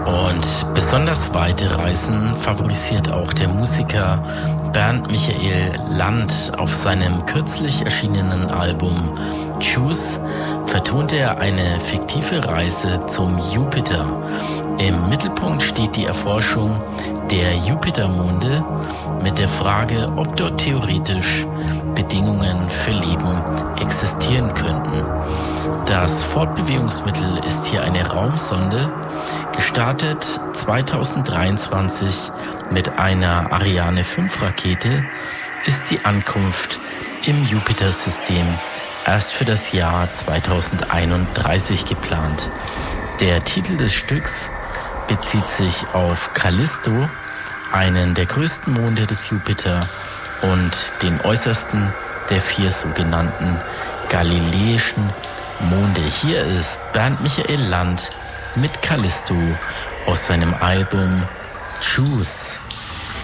Und besonders weite Reisen favorisiert auch der Musiker Bernd Michael Land. Auf seinem kürzlich erschienenen Album Choose vertonte er eine fiktive Reise zum Jupiter. Im Mittelpunkt steht die Erforschung der Jupitermonde mit der Frage, ob dort theoretisch Bedingungen für Leben existieren könnten. Das Fortbewegungsmittel ist hier eine Raumsonde. Gestartet 2023 mit einer Ariane 5 Rakete ist die Ankunft im Jupiter-System erst für das Jahr 2031 geplant. Der Titel des Stücks bezieht sich auf Callisto, einen der größten Monde des Jupiter und den äußersten der 4 sogenannten galileischen Monde. Hier ist Bernd Michael Land mit Callisto aus seinem Album Choose.